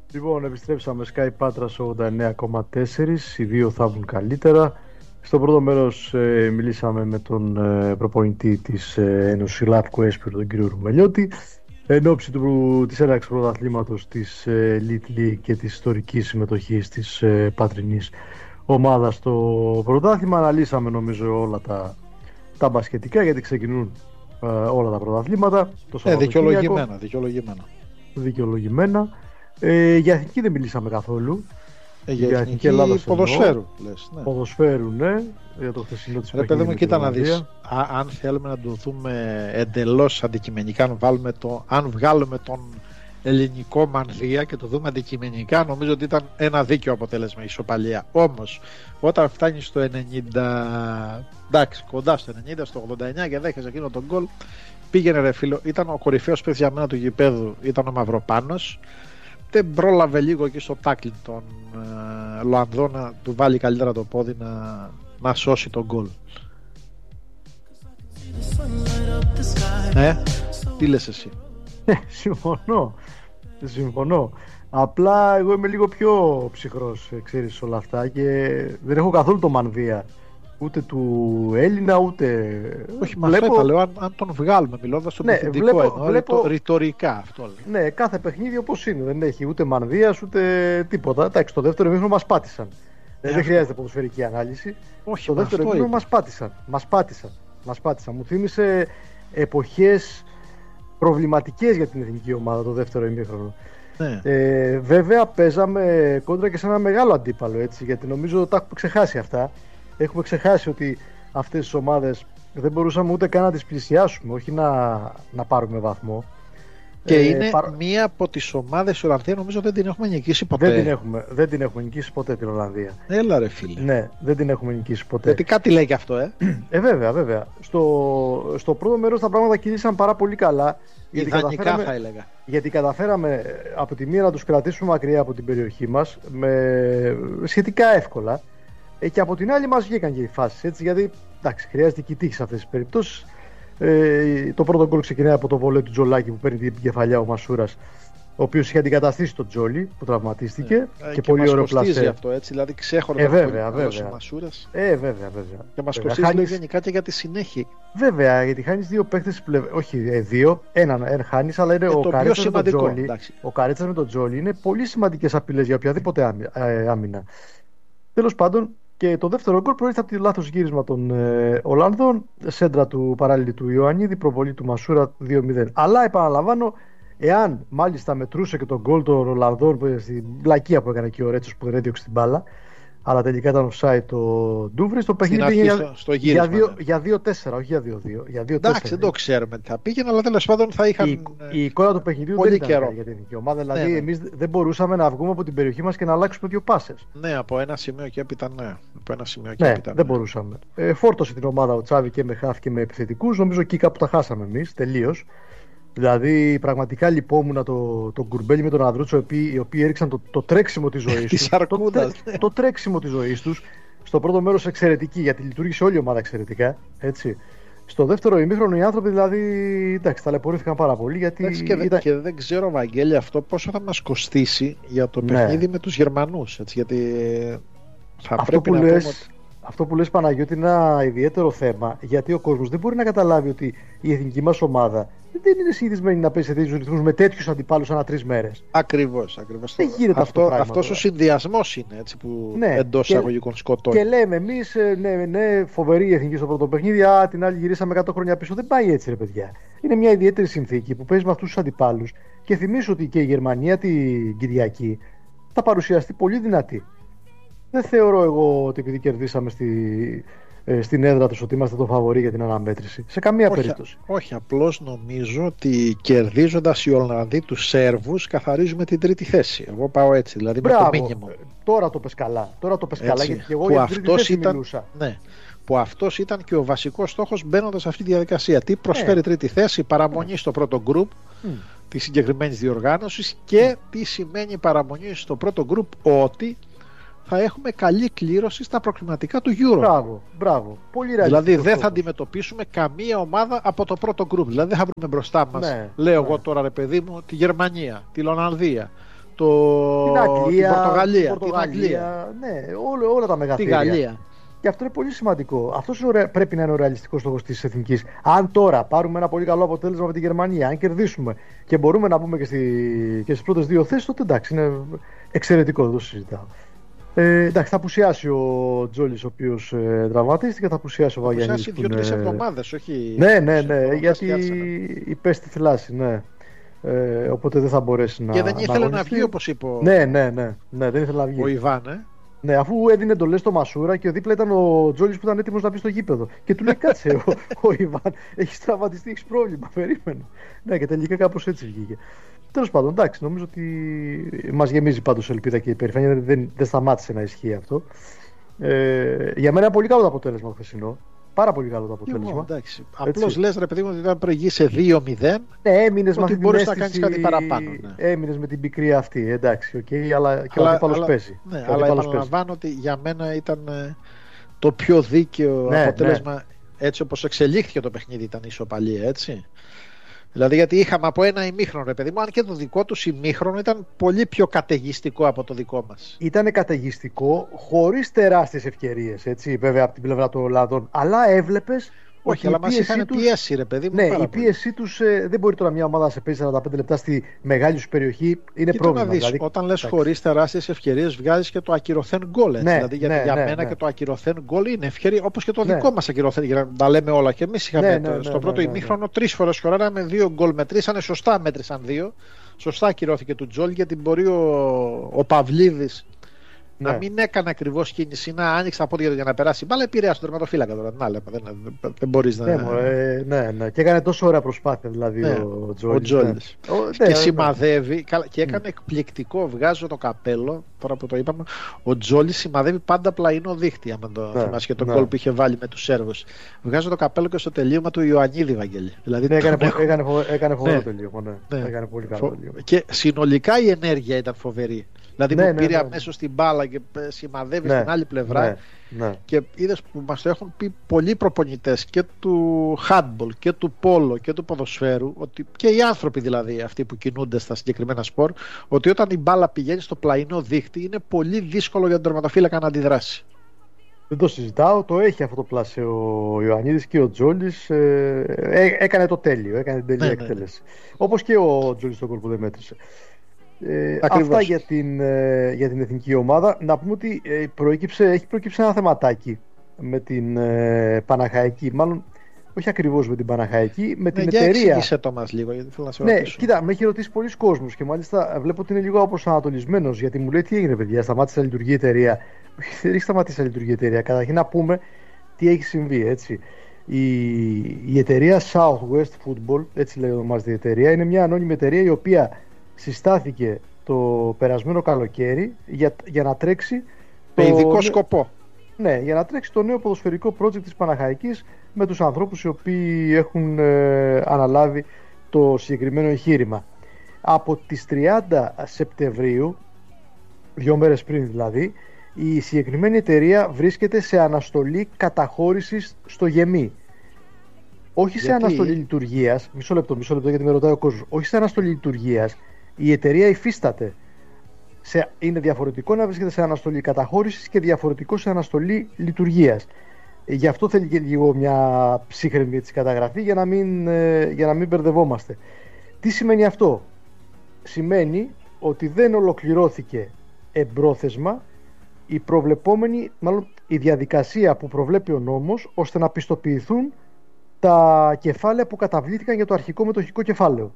Λοιπόν, επιστρέψαμε Sky Pátras 89,4. Οι δύο θα βγουν καλύτερα. Στο πρώτο μέρος μιλήσαμε με τον προπονητή της Ένωσης Λαύκου Έσπιρου, τον κύριο Ρουμελιώτη, εν ώψη της έναρξης πρωταθλήματος της Elite League και της ιστορικής συμμετοχής της πατρινής ομάδας στο πρωτάθλημα. Αναλύσαμε νομίζω όλα τα μπασκετικά, γιατί ξεκινούν όλα τα πρωταθλήματα. Δικαιολογημένα. Για εθνική δεν μιλήσαμε καθόλου. Για εθνική Ελλάδα ποδοσφαίρου λες, ναι. Ποδοσφαίρου, ναι. Για το χθεσινό της παιχνίδι. Παιδί μου, κοίτα να δεις. Αν θέλουμε να το δούμε εντελώς αντικειμενικά, αν βγάλουμε τον ελληνικό Μανδύα και το δούμε αντικειμενικά, νομίζω ότι ήταν ένα δίκαιο αποτέλεσμα η ισοπαλία. Όμως όταν φτάνει στο 90, εντάξει, κοντά στο 90, στο 89 και δέχεσαι εκείνο τον γκολ, πήγαινε ρε φίλο. Ήταν ο κορυφαίος παίκτης για μένα του γηπέδου, ήταν ο Μαυροπάνος. Δεν πρόλαβε λίγο εκεί στο τάκλιν τον Λοανδό να του βάλει καλύτερα το πόδι να σώσει τον γκολ. Τι λες εσύ? Συμφωνώ. Απλά εγώ είμαι λίγο πιο ψυχρός, ξέρεις, όλα αυτά, και δεν έχω καθόλου το Μανδύα ούτε του Έλληνα ούτε. Όχι, μα αυτό είπα, λέω, αν τον βγάλουμε μιλώντας στον επιθετικό εννοώ, ρητορικά αυτό λέω. Ναι, κάθε παιχνίδι όπως είναι, δεν έχει ούτε Μανδύας ούτε τίποτα. Εντάξει, το δεύτερο ημίχρονο μας πάτησαν. Δεν χρειάζεται ποδοσφαιρική ανάλυση. Όχι, το δεύτερο ημίχρονο μας πάτησαν. Μου θύμισε εποχές προβληματικές για την εθνική ομάδα το δεύτερο ημίχρονο. Ναι. Βέβαια παίζαμε κόντρα και σε ένα μεγάλο αντίπαλο, έτσι, γιατί νομίζω τα έχουμε ξεχάσει αυτά. Έχουμε ξεχάσει ότι αυτές τις ομάδες δεν μπορούσαμε ούτε καν να τις πλησιάσουμε, όχι να πάρουμε βαθμό. Και είναι μία από τις ομάδες, η Ολλανδία νομίζω δεν την έχουμε νικήσει ποτέ. Δεν την έχουμε νικήσει ποτέ την Ολλανδία. Έλα ρε φίλε. Ναι, δεν την έχουμε νικήσει ποτέ. Γιατί κάτι λέει και αυτό, Βέβαια. Στο πρώτο μέρος τα πράγματα κυλήσαν πάρα πολύ καλά. Ιδανικά θα έλεγα. Γιατί καταφέραμε από τη μία να τους κρατήσουμε μακριά από την περιοχή μας σχετικά εύκολα. Και από την άλλη μας βγήκαν και οι φάσεις, έτσι, γιατί εντάξει, χρειάζεται και η τύχη σε αυτές τις περιπτώσεις. Το πρώτο γκολ ξεκινάει από το βολέ του Τζολάκη που παίρνει την κεφαλιά ο Μασούρας, ο οποίος είχε αντικαταστήσει τον Τζόλι που τραυματίστηκε. Και πολύ ωραίο πλασέ. Αυτό, έτσι, δηλαδή ξέχωρα ο Μασούρας. Βέβαια. Και μας κοστίζει γενικά και για τη συνέχεια. Βέβαια, γιατί χάνεις δύο παίκτες, όχι δύο, έναν χάνεις, αλλά είναι ο Καρέτσας με τον Τζόλι. Ο Καρέτσας με τον Τζόλι είναι πολύ σημαντικές απειλές για οποιαδήποτε άμυνα. Τέλος πάντων, και το δεύτερο γκολ προήλθε από το λάθος γύρισμα των Ολλανδών, σέντρα του παράλληλη του Ιωαννίδη, προβολή του Μασούρα 2-0. Αλλά επαναλαμβάνω, εάν μάλιστα μετρούσε και τον γκολ των Ολλανδών στην πλακία που έκανε εκεί ο Ρέτσος που δεν έδιωξε την μπάλα, αλλά τελικά ήταν offside το Ντούβρι, το παιχνίδι πήγε για 2-4, όχι για 2-2. Εντάξει, δεν το ξέρουμε τι θα πήγαινε, αλλά τέλος πάντων θα είχαν. Η εικόνα του παιχνιδιού δεν ήταν για την εθνική ομάδα. Δηλαδή, εμείς δεν μπορούσαμε να βγούμε από την περιοχή μας και να αλλάξουμε δύο πάσες. Ναι, από ένα σημείο και έπειτα, δεν μπορούσαμε. Φόρτωσε την ομάδα ο Τσάβη και με χαφ και με επιθετικούς. Νομίζω εκεί κάπου τα χάσαμε εμείς τελείως. Δηλαδή, πραγματικά λυπόμουν τον Γκουρμπέλη με τον Ανδρούτσο, οι οποίοι έριξαν το τρέξιμο της ζωής τους. Το τρέξιμο της ζωής τους. Στο πρώτο μέρος εξαιρετική, γιατί λειτουργήσε όλη η ομάδα εξαιρετικά. Έτσι. Στο δεύτερο ημίχρονο οι άνθρωποι δηλαδή ταλαιπωρήθηκαν πάρα πολύ. Γιατί και δεν ξέρω, Βαγγέλη, αυτό πόσο θα μας κοστίσει για το παιχνίδι με τους Γερμανούς. Έτσι, γιατί θα πρέπει να πούμε. Αυτό που λες, Παναγιώτη, είναι ένα ιδιαίτερο θέμα, γιατί ο κόσμος δεν μπορεί να καταλάβει ότι η εθνική μας ομάδα δεν είναι συνηθισμένη να παίζει σε τέτοιους ρυθμούς με τέτοιους αντιπάλους ανά 3 μέρες. Ακριβώς. Δεν γίνεται αυτό. Αυτός ο συνδυασμός είναι έτσι που εντός εισαγωγικών σκοτώνει. Και λέμε εμείς, φοβερή η εθνική στο πρώτο παιχνίδι, την άλλη γυρίσαμε 100 χρόνια πίσω. Δεν πάει έτσι, ρε παιδιά. Είναι μια ιδιαίτερη συνθήκη που παίζει με αυτούς τους αντιπάλους. Και θυμίσω ότι και η Γερμανία την Κυριακή θα παρουσιαστεί πολύ δυνατή. Δεν θεωρώ εγώ ότι επειδή κερδίσαμε στην έδρα τους ότι είμαστε το φαβορί για την αναμέτρηση. Σε καμία περίπτωση. Όχι, απλώς νομίζω ότι κερδίζοντας οι Ολλανδοί τους Σέρβους καθαρίζουμε την τρίτη θέση. Εγώ πάω έτσι, δηλαδή με το μήνυμο. Τώρα το πες καλά. Γιατί και εγώ για την τρίτη θέση μιλούσα. Ναι, που αυτός ήταν και ο βασικός στόχος μπαίνοντας σε αυτή τη διαδικασία. Τι προσφέρει τρίτη θέση, παραμονή στο πρώτο γκρουπ της συγκεκριμένης διοργάνωσης και τι σημαίνει παραμονή στο πρώτο γκρουπ, ότι θα έχουμε καλή κλήρωση στα προκριματικά του Euro. Μπράβο. Πολύ δηλαδή δεν θα αντιμετωπίσουμε καμία ομάδα από το πρώτο γκρουπ. Δηλαδή δεν θα βρούμε μπροστά μας, λέω εγώ τώρα, ρε παιδί μου, τη Γερμανία, τη Ολλανδία, την Αγγλία, την Πορτογαλία, την Αγγλία, ναι, όλα τα μεγαθύρια. Τη Γαλλία. Και αυτό είναι πολύ σημαντικό. Αυτό πρέπει να είναι ο ρεαλιστικός στόχος της Εθνικής. Αν τώρα πάρουμε ένα πολύ καλό αποτέλεσμα με τη Γερμανία, αν κερδίσουμε και μπορούμε να μπούμε και στις πρώτες δύο θέσεις, τότε εντάξει, είναι εξαιρετικό, δεν το συζητάω. Εντάξει, θα απουσιάσει ο Τζόλης, ο οποίος τραυματίστηκε, θα απουσιάσει ο Βαγιαννίδης. Θα απουσιάσει 2-3 εβδομάδες, όχι. Ναι, γιατί υπέστη θλάση, ναι. Οπότε δεν θα μπορέσει να. Και δεν ήθελε να βγει, όπως είπε. Ναι, δεν ήθελε να βγει. Ο Ιβάν, Ναι, αφού έδινε εντολές στο Μασούρα και δίπλα ήταν ο Τζόλης που ήταν έτοιμος να μπει στο γήπεδο. Και του λέει: κάτσε, ο Ιβάν, έχει τραυματιστεί, έχει πρόβλημα. Περίμενε. Ναι, και τελικά κάπως έτσι βγήκε. Τέλος πάντων, εντάξει, νομίζω ότι μας γεμίζει πάντως ελπίδα και υπερηφάνεια. Δεν σταμάτησε να ισχύει αυτό. Για μένα είναι πολύ καλό το αποτέλεσμα το χθεσινό. Πάρα πολύ καλό το αποτέλεσμα. Απλώς λες, ρε παιδί μου, ότι ήταν προηγεί σε 2-0. Ναι, έμεινες με αυτή την μπορείς να κάνεις κάτι παραπάνω. Ναι. Έμεινες με την πικρία αυτή. Εντάξει, αλλά και ο αντίπαλος παίζει. Ναι, αλλά επαναλαμβάνω ότι για μένα ήταν το πιο δίκαιο αποτέλεσμα. Έτσι όπως εξελίχθηκε το παιχνίδι, ήταν ισοπαλία, έτσι. Δηλαδή, γιατί είχαμε από ένα ημίχρονο, ρε παιδί μου, αν και το δικό του ημίχρονο ήταν πολύ πιο καταιγιστικό από το δικό μας. Ήταν καταιγιστικό, χωρίς τεράστιες ευκαιρίες, έτσι, βέβαια από την πλευρά των Ολλανδών. Αλλά έβλεπες. Όχι, αλλά μας είχαν πιέσει, ρε παιδί μου. Ναι, η πίεσή τους δεν μπορεί τώρα μια ομάδα να σε παίζει 45 λεπτά στη μεγάλη σου περιοχή. Είναι πρόβλημα. Δηλαδή, όταν λες χωρίς τεράστιες ευκαιρίες, βγάζεις και το ακυρωθέν γκολ. Δηλαδή, γιατί για μένα και το ακυρωθέν γκολ είναι ευκαιρία, όπως και το δικό μας ακυρωθέν. Για να τα λέμε όλα. Και εμείς είχαμε στο πρώτο ημίχρονο 3 φορές σκοράραμε, 2 γκολ μετρήσανε. Σωστά μέτρησαν 2. Σωστά ακυρώθηκε του Τζόλ, γιατί μπορεί ο Παυλίδης. Να μην έκανε ακριβώς κίνηση, να άνοιξε τα πόδια για να περάσει. Μπάλα επηρέασε τον τερματοφύλακα τώρα. Δεν μπορείς να. Ναι. Και έκανε τόσο ωραία προσπάθεια δηλαδή ο Τζόλης. Και σημαδεύει και έκανε εκπληκτικό. Βγάζω το καπέλο, τώρα που το είπαμε. Ο Τζόλης σημαδεύει πάντα πλαϊνό δίχτυ. Αν το θυμάσαι και τον γκολ που είχε βάλει με τους Σέρβους. Βγάζω το καπέλο και στο τελείωμα του Ιωαννίδη, Βαγγέλη. Δηλαδή έκανε φοβερό τελείωμα. Έκανε πολύ καλό τελείωμα. Και συνολικά η ενέργεια ήταν φοβερή. Δηλαδή πήρε αμέσως την μπάλα και σημαδεύει στην άλλη πλευρά. Και είδες που μας το έχουν πει πολλοί προπονητές και του handball και του πόλο και του ποδοσφαίρου, ότι και οι άνθρωποι δηλαδή αυτοί που κινούνται στα συγκεκριμένα σπορ, ότι όταν η μπάλα πηγαίνει στο πλαϊνό δίχτυ είναι πολύ δύσκολο για τον τερματοφύλακα να αντιδράσει. Δεν το συζητάω, το έχει αυτό το πλάσιο ο Ιωαννίδης και ο Τζόλης. Έκανε το τέλειο, έκανε την τέλεια εκτέλεση. Όπως και ο Τζόλης στον γκολ που δεν μέτρησε. Αυτά για την εθνική ομάδα. Να πούμε ότι έχει προκύψει ένα θεματάκι με την Παναχαϊκή. Μάλλον όχι ακριβώς με την Παναχαϊκή, με την εταιρεία. Εξήγησε το μας λίγο, γιατί θέλω να σε ρωτήσω. Κοίτα, με έχει ρωτήσει πολλοί κόσμος και μάλιστα βλέπω ότι είναι λίγο απροσανατολισμένος, γιατί μου λέει τι έγινε, παιδιά, σταμάτησε να λειτουργεί η εταιρεία. Δεν έχει σταματήσει να λειτουργεί η εταιρεία. Καταρχήν να πούμε τι έχει συμβεί, έτσι. Η εταιρεία Southwest Football, έτσι λέει ονομάζεται η εταιρεία, είναι μια ανώνυμη εταιρεία η οποία συστάθηκε το περασμένο καλοκαίρι για να τρέξει με ειδικό σκοπό. Ναι, για να τρέξει το νέο ποδοσφαιρικό project της Παναχαϊκής με τους ανθρώπους οι οποίοι έχουν αναλάβει το συγκεκριμένο εγχείρημα. Από τις 30 Σεπτεμβρίου, 2 μέρες πριν δηλαδή, η συγκεκριμένη εταιρεία βρίσκεται σε αναστολή καταχώρησης στο γεμί. Όχι σε αναστολή λειτουργίας, μισό λεπτό γιατί με ρωτάει ο κόσμος. Όχι σε αναστολή λειτουργίας, η εταιρεία υφίσταται. Είναι διαφορετικό να βρίσκεται σε αναστολή καταχώρησης και διαφορετικό σε αναστολή λειτουργίας. Γι' αυτό θέλει και λίγο μια ψύχρεμη καταγραφή για να μην μπερδευόμαστε. Τι σημαίνει αυτό? Σημαίνει ότι δεν ολοκληρώθηκε εμπρόθεσμα η διαδικασία που προβλέπει ο νόμος ώστε να πιστοποιηθούν τα κεφάλαια που καταβλήθηκαν για το αρχικό μετοχικό κεφάλαιο.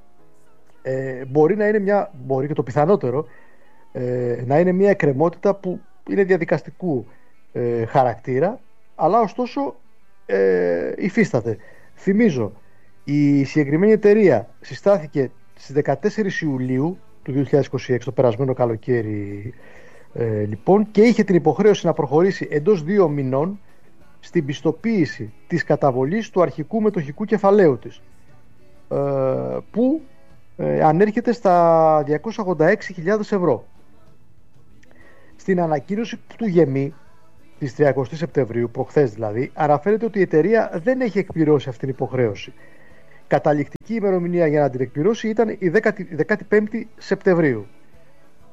Μπορεί και το πιθανότερο να είναι μια εκκρεμότητα που είναι διαδικαστικού χαρακτήρα, αλλά ωστόσο υφίσταται. Θυμίζω, η συγκεκριμένη εταιρεία συστάθηκε στις 14 Ιουλίου του 2026, το περασμένο καλοκαίρι λοιπόν, και είχε την υποχρέωση να προχωρήσει εντός 2 μηνών στην πιστοποίηση της καταβολής του αρχικού μετοχικού κεφαλαίου της, που ανέρχεται στα 286.000 ευρώ. Στην ανακοίνωση του γεμί της 30 Σεπτεμβρίου, προχθές δηλαδή, αναφέρεται ότι η εταιρεία δεν έχει εκπληρώσει αυτή την υποχρέωση. Καταληκτική ημερομηνία για να την εκπληρώσει ήταν η 15η Σεπτεμβρίου.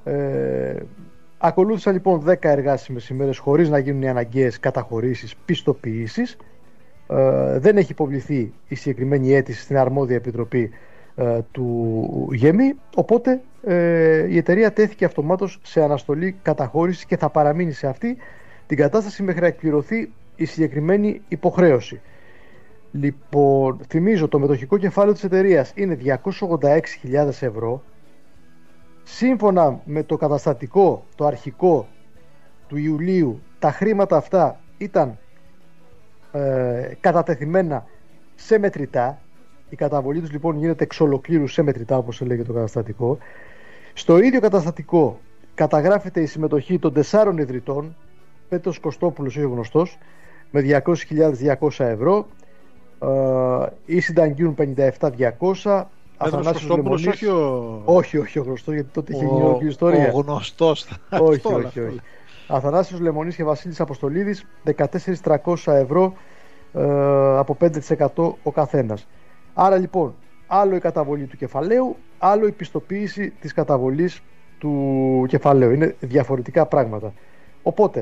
Ακολούθησαν λοιπόν 10 εργάσιμες ημέρες χωρίς να γίνουν οι αναγκαίες καταχωρήσεις, πιστοποιήσεις. Δεν έχει υποβληθεί η συγκεκριμένη αίτηση στην αρμόδια επιτροπή του ΓΕΜΗ, οπότε η εταιρεία τέθηκε αυτομάτως σε αναστολή καταχώρησης και θα παραμείνει σε αυτή την κατάσταση μέχρι να εκπληρωθεί η συγκεκριμένη υποχρέωση. Λοιπόν, θυμίζω, το μετοχικό κεφάλαιο της εταιρείας είναι 286.000 ευρώ. Σύμφωνα με το καταστατικό, το αρχικό του Ιουλίου, τα χρήματα αυτά ήταν κατατεθειμένα σε μετρητά. Η καταβολή τους λοιπόν γίνεται εξ ολοκλήρου σε μετρητά, όπως έλεγε το καταστατικό. Στο ίδιο καταστατικό καταγράφεται η συμμετοχή των 4 ιδρυτών, Πέτρος Κωστόπουλος ή ο γνωστός, με 200.200 ευρώ, ή συνταγγιούν 57.200. Αθανάσιος Κωστόπουλος, όχι ο γνωστός, γιατί τότε είχε γίνει όλη η ιστορία. Ο γνωστός. Όχι. Αθανάσιος Λεμονής και Βασίλης Αποστολίδης, 14.300 ευρώ από 5% ο καθένας. Άρα λοιπόν, άλλο η καταβολή του κεφαλαίου, άλλο η πιστοποίηση της καταβολής του κεφαλαίου. Είναι διαφορετικά πράγματα. Οπότε,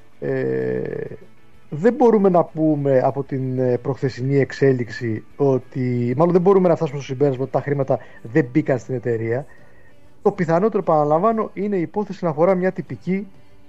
δεν μπορούμε να πούμε από την προχθεσινή εξέλιξη ότι, μάλλον δεν μπορούμε να φτάσουμε στο συμπέρασμα ότι τα χρήματα δεν μπήκαν στην εταιρεία. Το πιθανότερο, επαναλαμβάνω, είναι η υπόθεση να αφορά μια τυπική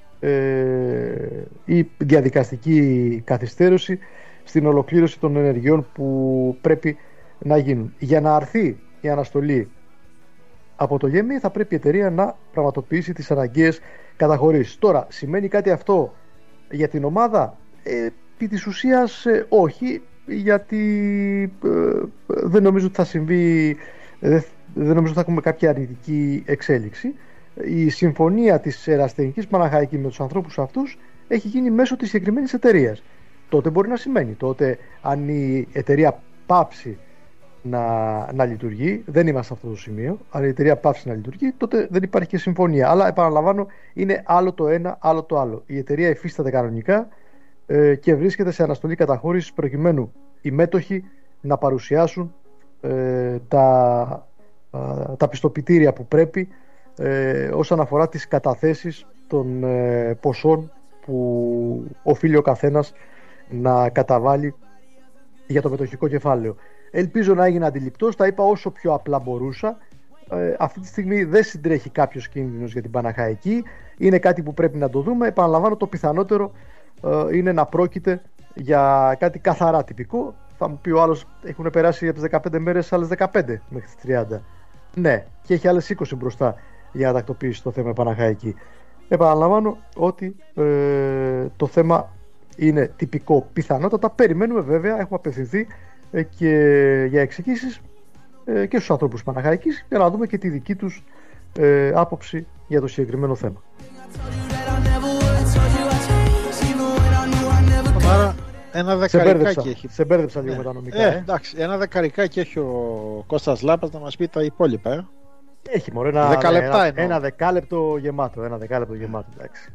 ή διαδικαστική καθυστέρηση στην ολοκλήρωση των ενεργειών που πρέπει να γίνουν. Για να αρθεί η αναστολή από το ΓΕΜΗ θα πρέπει η εταιρεία να πραγματοποιήσει τις αναγκαίες καταχωρήσεις. Τώρα, σημαίνει κάτι αυτό για την ομάδα? Επί της ουσίας όχι, γιατί δεν νομίζω ότι θα συμβεί, δεν νομίζω ότι θα έχουμε κάποια αρνητική εξέλιξη. Η συμφωνία της Ερασιτεχνικής Παναχαϊκή με τους ανθρώπους αυτούς έχει γίνει μέσω της συγκεκριμένης εταιρείας. Τότε μπορεί να σημαίνει, τότε αν η εταιρεία πάψει να λειτουργεί, δεν είμαστε σε αυτό το σημείο, αν η εταιρεία πάψει να λειτουργεί, τότε δεν υπάρχει και συμφωνία. Αλλά επαναλαμβάνω, είναι άλλο το ένα, άλλο το άλλο. Η εταιρεία υφίσταται κανονικά και βρίσκεται σε αναστολή καταχώρησης προκειμένου οι μέτοχοι να παρουσιάσουν τα πιστοποιητήρια που πρέπει όσον αφορά τις καταθέσεις των ποσών που οφείλει ο καθένας να καταβάλει για το μετοχικό κεφάλαιο. Ελπίζω να έγινε αντιληπτός, τα είπα όσο πιο απλά μπορούσα. Αυτή τη στιγμή δεν συντρέχει κάποιος κίνδυνος για την Παναχαϊκή. Είναι κάτι που πρέπει να το δούμε. Επαναλαμβάνω, το πιθανότερο είναι να πρόκειται για κάτι καθαρά τυπικό. Θα μου πει ο άλλος, έχουν περάσει από τις 15 μέρες άλλες 15 μέχρι τις 30. Ναι, και έχει άλλες 20 μπροστά για να τακτοποιήσει το θέμα Παναχαϊκή. Επαναλαμβάνω ότι το θέμα είναι τυπικό πιθανότατα. Περιμένουμε βέβαια, έχουμε απευθυνθεί και για εξηγήσεις και στους ανθρώπους της Παναχαϊκής για να δούμε και τη δική τους άποψη για το συγκεκριμένο θέμα. Άρα ένα δεκαρικάκι έχει. Σε μπέρδεψα λίγο με τα νομικά. Εντάξει, ένα δεκαρικάκι έχει ο Κώστας Λάπας να μας πει τα υπόλοιπα. Έχει μωρέ, ένα δεκάλεπτο γεμάτο. Εντάξει.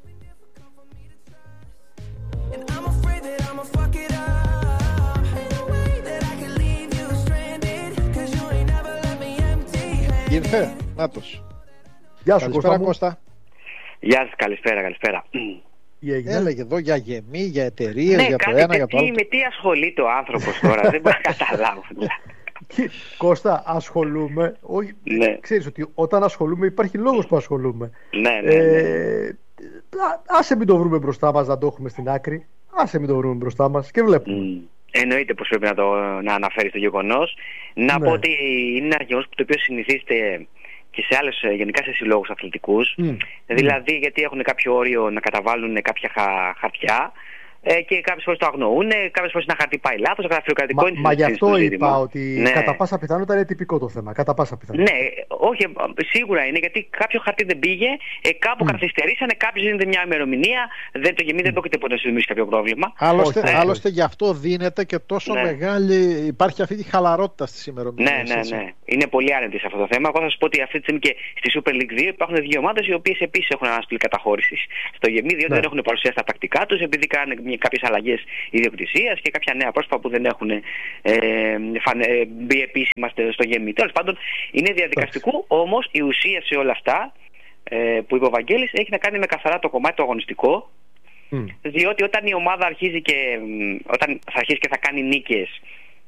Ήρθε, νάτος. Γεια σου Κώστα. Γεια σας, καλησπέρα. Έλεγε εδώ για ΓΕΜΗ, για εταιρείες, για το ένα, για το άλλο. Με τι ασχολείται ο άνθρωπος τώρα, δεν μπορώ να καταλάβω. Κώστα, ασχολούμαι. Όχι, ναι. Ξέρεις ότι όταν ασχολούμαι υπάρχει λόγος που ασχολούμαι. Ναι. Άσε μην το βρούμε μπροστά μας, να το έχουμε στην άκρη. Άσε μην το βρούμε μπροστά μας και βλέπουμε. Εννοείται πως πρέπει να αναφέρει το γεγονός. Να πω ότι είναι ένα γεγονός το οποίο συνηθίζεται και σε άλλες, γενικά σε συλλόγους αθλητικούς. Δηλαδή γιατί έχουν κάποιο όριο να καταβάλουν κάποια χαρτιά και κάποιες φορές το αγνοούν, κάποιες φορές ένα χαρτί πάει λάθος, το γραφειοκρατικό είναι Μα γι' αυτό είπα ότι κατά πάσα πιθανότητα είναι τυπικό το θέμα. Κατά πάσα πιθανότητα. Ναι, όχι, σίγουρα είναι γιατί κάποιο χαρτί δεν πήγε, κάπου καθυστερήσανε, κάποιος δίνεται μια ημερομηνία, το ΓΕΜΗ δεν πρόκειται ποτέ να δημιουργήσει κάποιο πρόβλημα. Άλλωστε γι' αυτό δίνεται και τόσο μεγάλη, υπάρχει αυτή τη χαλαρότητα στις ημερομηνίες. Ναι. Είναι πολύ άρνητη σε αυτό το θέμα. Εγώ θα σας πω ότι αυτή τη στιγμή και στη Super League 2 υπάρχουν δύο ομάδες οι οποίες επίσης έχουν αναστολή καταχώρησης στο ΓΕΜΗ, διότι δεν έχουν παρουσιάσει τα πρακτικά τους, επειδή κάνουν κάποιες αλλαγές ιδιοκτησίας και κάποια νέα πρόσωπα που δεν έχουν μπει επίσημα στο ΓΕΜΗ. Τέλος πάντων, είναι διαδικαστικού, όμως η ουσία σε όλα αυτά που είπε ο Βαγγέλης έχει να κάνει με καθαρά το κομμάτι το αγωνιστικό. Διότι όταν η ομάδα αρχίζει και θα αρχίσει και θα κάνει νίκες